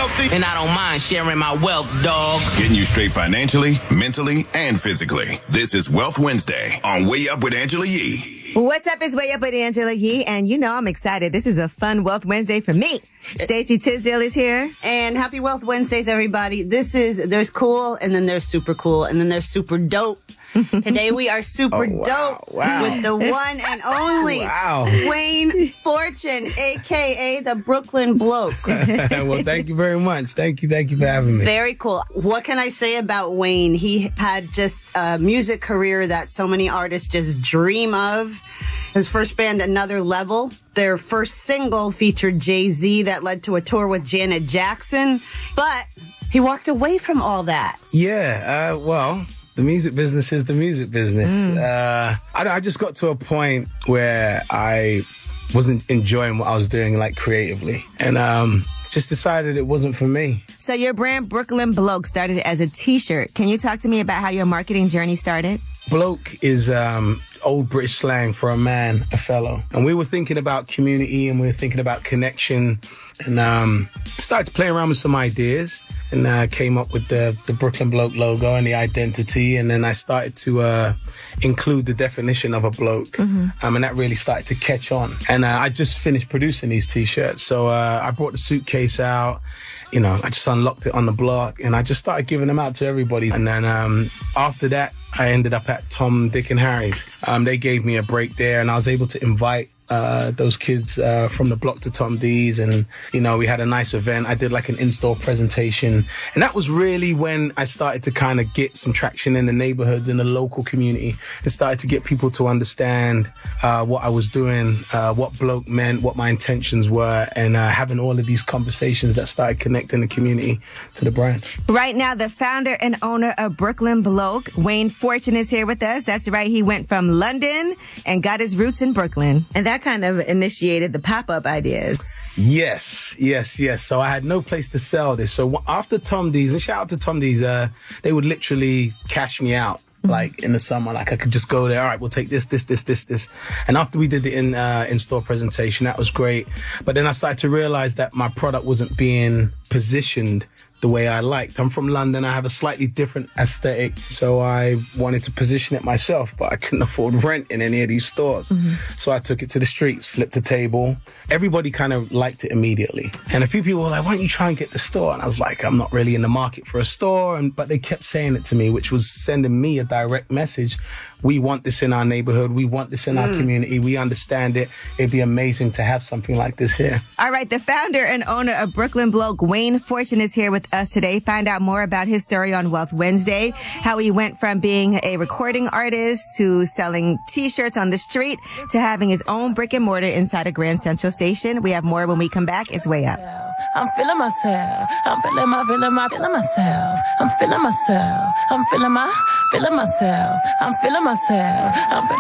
wealthy, and I don't mind sharing my wealth, dog. Getting you straight financially, mentally, and physically. This is Wealth Wednesday on Way Up with Angela Yee. What's up? It's Way Up with Angela Yee, and you know I'm excited. This is a fun Wealth Wednesday for me. Stacey Tisdale is here. And happy Wealth Wednesdays, everybody. There's cool, and then there's super cool, and then there's super dope. Today we are super dope with the one and only Wayne Fortune, a.k.a. the Brooklyn Bloke. Well, thank you very much. Thank you for having me. Very cool. What can I say about Wayne? He had just a music career that so many artists just dream of. His first band, Another Level, their first single featured Jay-Z that led to a tour with Janet Jackson. But he walked away from all that. Yeah, the music business is the music business. I just got to a point where I wasn't enjoying what I was doing, like, creatively. And just decided it wasn't for me. So your brand, Brooklyn Bloke, started as a T-shirt. Can you talk to me about how your marketing journey started? Bloke is old British slang for a man, a fellow. And we were thinking about community, and we were thinking about connection, and started to play around with some ideas, and came up with the Brooklyn Bloke logo and the identity. And then I started to include the definition of a bloke. And that really started to catch on. And I just finished producing these T-shirts. So I brought the suitcase out. You know, I just unlocked it on the block, and I just started giving them out to everybody. And then after that, I ended up at Tom, Dick and Harry's. They gave me a break there, and I was able to invite those kids from the block to Tom D's, and you know, we had a nice event. I did like an in-store presentation, and that was really when I started to kind of get some traction in the neighborhoods, in the local community, and started to get people to understand what I was doing, what Bloke meant, what my intentions were, and having all of these conversations that started connecting the community to the brand. Right now, the founder and owner of Brooklyn Bloke, Wayne Fortune, is here with us. That's right. He went from London and got his roots in Brooklyn, and that kind of initiated the pop-up ideas. Yes. So I had no place to sell this. So after Tom D's, and shout out to Tom D's, they would literally cash me out. Like in the summer, like I could just go there. All right, we'll take this. And after we did the in-store presentation, that was great. But then I started to realize that my product wasn't being positioned the way I liked. I'm from London. I have a slightly different aesthetic. So I wanted to position it myself, but I couldn't afford rent in any of these stores. So I took it to the streets, flipped the table. Everybody kind of liked it immediately. And a few people were like, why don't you try and get the store? And I was like, I'm not really in the market for a store. But they kept saying it to me, which was sending me a direct message. We want this in our neighborhood. We want this in our community. We understand it. It'd be amazing to have something like this here. All right. The founder and owner of Brooklyn Bloke, Wayne Fortune, is here with us today. Find out more about his story on Wealth Wednesday, how he went from being a recording artist to selling T-shirts on the street to having his own brick and mortar inside a Grand Central Station. We have more when we come back. It's Way Up. I'm feeling myself. I'm feeling myself. I'm feeling myself. I'm feeling myself. I'm feeling myself. I'm feeling